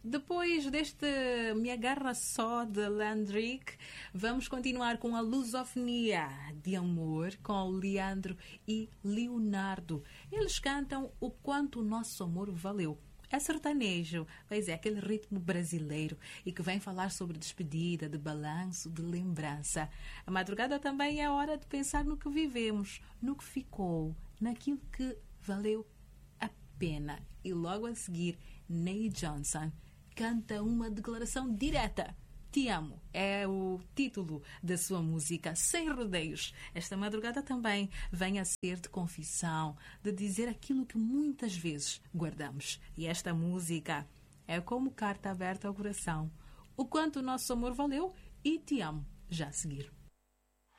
Depois deste Me Agarra Só de Landrick, vamos continuar com a lusofonia de amor com Leandro e Leonardo. Eles cantam O Quanto o Nosso Amor Valeu. É sertanejo, pois é aquele ritmo brasileiro e que vem falar sobre despedida, de balanço, de lembrança. A madrugada também é hora de pensar no que vivemos, no que ficou, naquilo que valeu a pena. E logo a seguir, Ney Johnson canta uma declaração direta. Te amo é o título da sua música, sem rodeios. Esta madrugada também vem a ser de confissão, de dizer aquilo que muitas vezes guardamos. E esta música é como carta aberta ao coração. O quanto o nosso amor valeu e te amo. Já a seguir.